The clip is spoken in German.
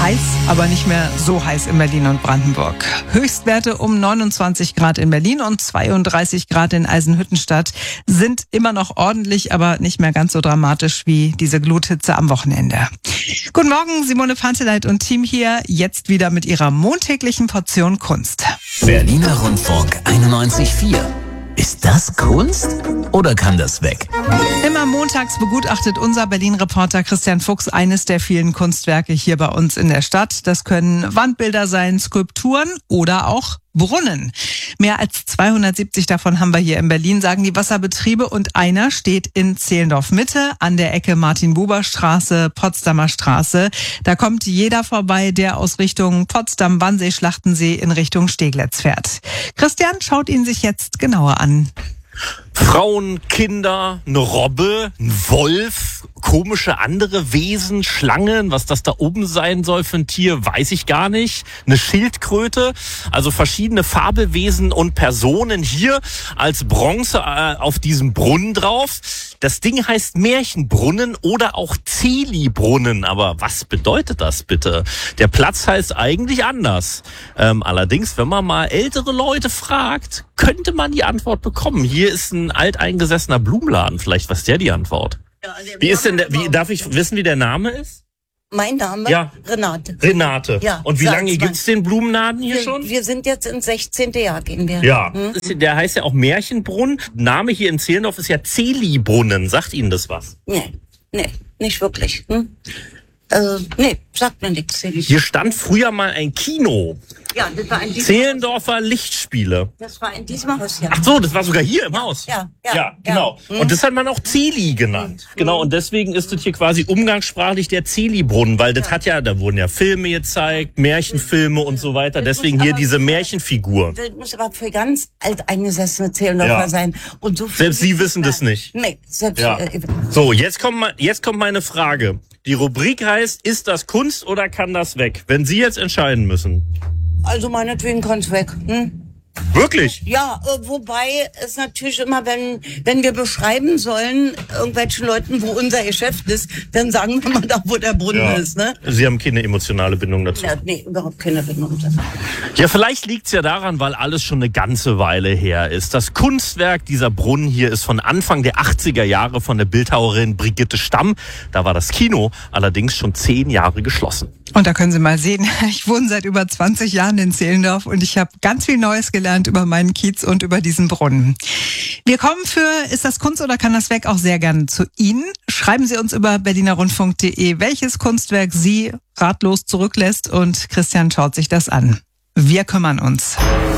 Heiß, aber nicht mehr so heiß in Berlin und Brandenburg. Höchstwerte um 29 Grad in Berlin und 32 Grad in Eisenhüttenstadt sind immer noch ordentlich, aber nicht mehr ganz so dramatisch wie diese Gluthitze am Wochenende. Guten Morgen, Simone Panteleit und Team hier, jetzt wieder mit ihrer montäglichen Portion Kunst. Berliner Rundfunk 91,4. Ist das Kunst oder kann das weg? Immer montags begutachtet unser Berlin-Reporter Christian Fuchs eines der vielen Kunstwerke hier bei uns in der Stadt. Das können Wandbilder sein, Skulpturen oder auch Brunnen. Mehr als 270 davon haben wir hier in Berlin, sagen die Wasserbetriebe. Und einer steht in Zehlendorf-Mitte an der Ecke Martin-Buber-Straße, Potsdamer Straße. Da kommt jeder vorbei, der aus Richtung Potsdam, Wannsee, Schlachtensee in Richtung Steglitz fährt. Christian schaut ihn sich jetzt genauer an. Frauen, Kinder, eine Robbe, ein Wolf, komische andere Wesen, Schlangen, was das da oben sein soll für ein Tier, weiß ich gar nicht. Eine Schildkröte, also verschiedene Fabelwesen und Personen hier als Bronze auf diesem Brunnen drauf. Das Ding heißt Märchenbrunnen oder auch Zeli-Brunnen, aber was bedeutet das bitte? Der Platz heißt eigentlich anders. Allerdings, wenn man mal ältere Leute fragt, könnte man die Antwort bekommen. Hier ist ein alteingesessener Blumenladen, vielleicht weiß der die Antwort. Ja, also wie ist denn darf ich wissen, wie der Name ist? Mein Name? Ja. Renate. Renate. Ja. Und wie lange gibt's den Blumenladen hier schon? Wir sind jetzt ins 16. Jahr, gehen wir. Ja. Der heißt ja auch Märchenbrunnen. Name hier in Zehlendorf ist ja Zeli-Brunnen. Sagt Ihnen das was? Nee, nicht wirklich. Nee, sagt mir nichts. Hier stand früher mal ein Kino. Ja, das war in diesem Zehlendorfer Lichtspiele. Das war in diesem Haus, ja. Ach so, das war sogar hier im Haus. Ja, genau. Und das hat man auch Zeli genannt. Genau, und deswegen ist das hier quasi umgangssprachlich der Zeli-Brunnen, weil das hat ja, da wurden ja Filme gezeigt, Märchenfilme und so weiter. Deswegen hier diese Märchenfigur. Das muss aber für ganz alteingesessene Zehlendorfer sein. Und so selbst Sie wissen das nicht. Nee, selbst. Ja. So, jetzt kommt meine Frage. Die Rubrik heißt, ist das Kunst oder kann das weg? Wenn Sie jetzt entscheiden müssen. Also meinetwegen kann's weg. Wirklich? Ja, wobei es natürlich immer, wenn wir beschreiben sollen, irgendwelchen Leuten, wo unser Geschäft ist, dann sagen wir mal da, wo der Brunnen ist, ne? Sie haben keine emotionale Bindung dazu. Ja, nee, überhaupt keine Bindung dazu. Ja, vielleicht liegt's ja daran, weil alles schon eine ganze Weile her ist. Das Kunstwerk dieser Brunnen hier ist von Anfang der 80er Jahre von der Bildhauerin Brigitte Stamm. Da war das Kino allerdings schon 10 Jahre geschlossen. Und da können Sie mal sehen, ich wohne seit über 20 Jahren in Zehlendorf und ich habe ganz viel Neues gelernt über meinen Kiez und über diesen Brunnen. Wir kommen für Ist das Kunst oder kann das weg auch sehr gerne zu Ihnen. Schreiben Sie uns über berlinerrundfunk.de, welches Kunstwerk Sie ratlos zurücklässt und Christian schaut sich das an. Wir kümmern uns.